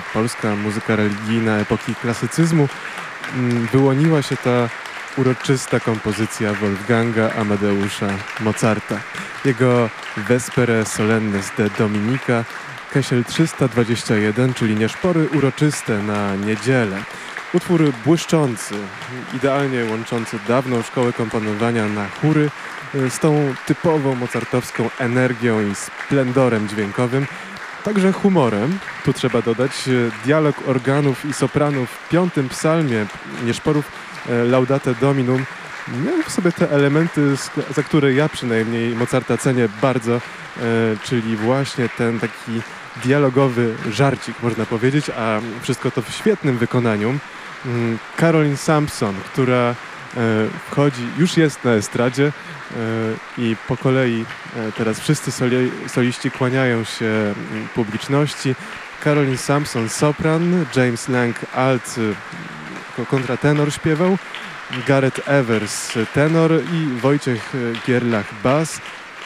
polska muzyka religijna epoki klasycyzmu, wyłoniła się ta uroczysta kompozycja Wolfganga Amadeusza Mozarta. Jego Vespere Solennes de Dominica, Kesiel 321, czyli nieszpory uroczyste na niedzielę. Utwór błyszczący, idealnie łączący dawną szkołę komponowania na chóry z tą typową mozartowską energią i splendorem dźwiękowym, także humorem. Tu trzeba dodać dialog organów i sopranów w 5. psalmie nieszporów Laudate Dominum miał w sobie te elementy, za które ja przynajmniej Mozarta cenię bardzo, czyli właśnie ten taki dialogowy żarcik, można powiedzieć, a wszystko to w świetnym wykonaniu. Caroline Sampson, która wchodzi, już jest na estradzie i po kolei teraz wszyscy soliści kłaniają się publiczności. Caroline Sampson sopran, James Lang alt kontratenor śpiewał, Gareth Evers tenor i Wojciech Gierlach bas.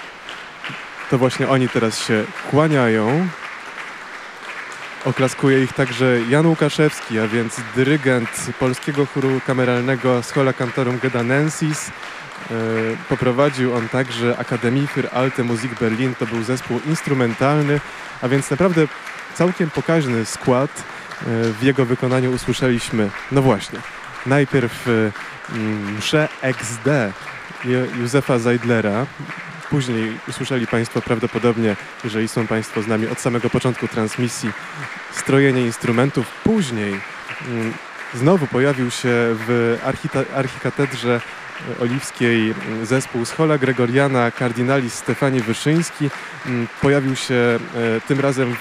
To właśnie oni teraz się kłaniają. Oklaskuje ich także Jan Łukaszewski, a więc dyrygent polskiego chóru kameralnego Schola Cantorum Gedanensis. Poprowadził on także Akademie für Alte Musik Berlin. To był zespół instrumentalny, a więc naprawdę całkiem pokaźny skład. W jego wykonaniu usłyszeliśmy, no właśnie, najpierw mszę XD Józefa Zeidlera. Później usłyszeli Państwo prawdopodobnie, jeżeli są Państwo z nami od samego początku transmisji, strojenie instrumentów. Później znowu pojawił się w archikatedrze oliwskiej zespół Schola Gregoriana Kardinalis Stefani Wyszyński. Pojawił się tym razem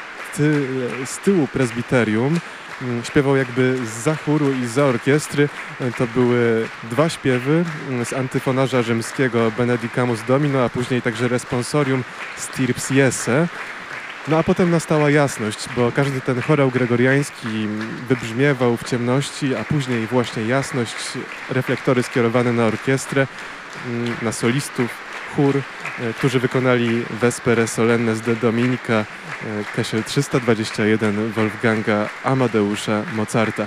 z tyłu prezbiterium. Śpiewał jakby zza chóru i zza orkiestry. To były 2 śpiewy z antyfonarza rzymskiego Benedicamus Domino, a później także responsorium Stirps Jesse. No a potem nastała jasność, bo każdy ten chorał gregoriański wybrzmiewał w ciemności, a później właśnie jasność, reflektory skierowane na orkiestrę, na solistów, chór, którzy wykonali Vespere Solennes de Dominica, Kesiel 321 Wolfganga Amadeusza Mozarta.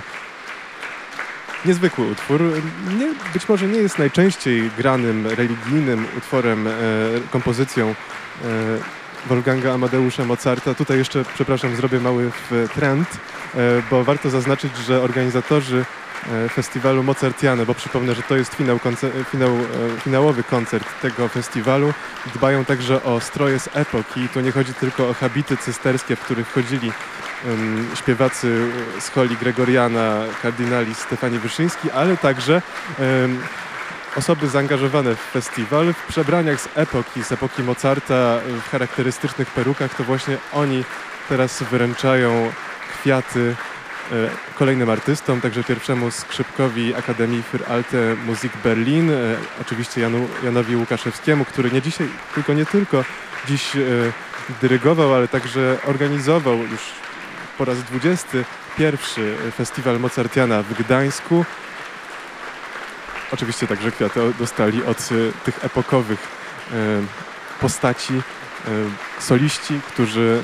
Niezwykły utwór. Być może nie jest najczęściej granym religijnym utworem, kompozycją Wolfganga Amadeusza Mozarta. Tutaj jeszcze, przepraszam, zrobię mały trend, bo warto zaznaczyć, że organizatorzy festiwalu Mozartiane, bo przypomnę, że to jest finałowy koncert tego festiwalu, dbają także o stroje z epoki. Tu nie chodzi tylko o habity cysterskie, w których wchodzili śpiewacy Scholi Gregoriana, kardynali Stefani Wyszyński, ale także osoby zaangażowane w festiwal w przebraniach z epoki Mozarta, w charakterystycznych perukach. To właśnie oni teraz wyręczają kwiaty kolejnym artystom, także pierwszemu skrzypkowi Akademii für Alte Musik Berlin, oczywiście Janowi Łukaszewskiemu, który nie tylko dziś dyrygował, ale także organizował już po raz 21 festiwal Mozartiana w Gdańsku. Oczywiście także kwiaty dostali od tych epokowych postaci, soliści, którzy,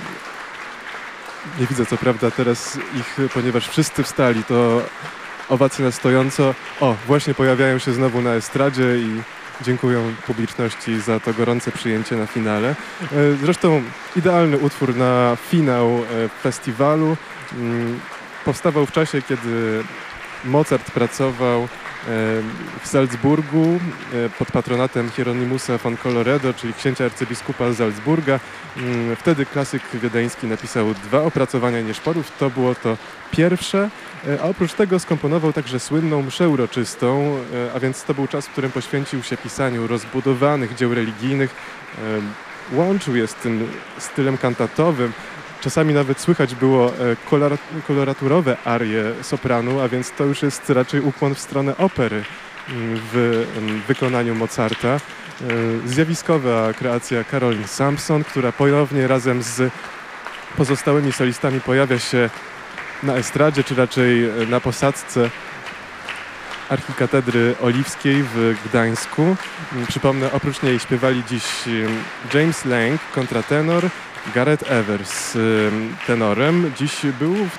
nie widzę co prawda teraz ich, ponieważ wszyscy wstali, to owacje na stojąco. O, właśnie pojawiają się znowu na estradzie i dziękują publiczności za to gorące przyjęcie na finale. Zresztą idealny utwór na finał festiwalu. Powstawał w czasie, kiedy Mozart pracował w Salzburgu pod patronatem Hieronymusa von Colloredo, czyli księcia arcybiskupa Salzburga. Wtedy klasyk wiedeński napisał 2 opracowania nieszporów. To było to pierwsze, a oprócz tego skomponował także słynną mszę uroczystą, a więc to był czas, w którym poświęcił się pisaniu rozbudowanych dzieł religijnych. Łączył je z tym stylem kantatowym. Czasami nawet słychać było koloraturowe arie sopranu, a więc to już jest raczej ukłon w stronę opery w wykonaniu Mozarta. Zjawiskowa kreacja Caroline Sampson, która ponownie razem z pozostałymi solistami pojawia się na estradzie, czy raczej na posadzce Archikatedry Oliwskiej w Gdańsku. Przypomnę, oprócz niej śpiewali dziś James Lang, kontratenor, Gareth Evers tenorem. Dziś był